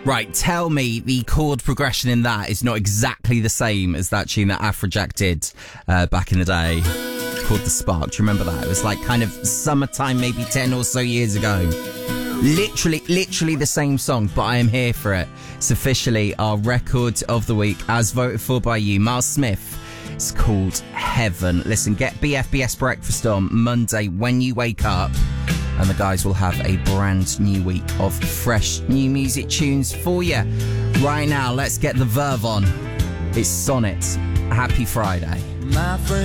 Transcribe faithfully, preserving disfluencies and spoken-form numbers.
Right, tell me the chord progression in that is not exactly the same as that tune that Afrojack did uh, back in the day called The Spark. Do you remember that? It was like kind of summertime, maybe ten or so years ago. Literally, literally the same song, but I am here for it. It's officially our record of the week as voted for by you, Miles Smith. It's called Heaven. Listen, get B F B S Breakfast on Monday when you wake up, and the guys will have a brand new week of fresh new music tunes for you. Right now, let's get the verve on. It's Sonnet. Happy Friday. My friend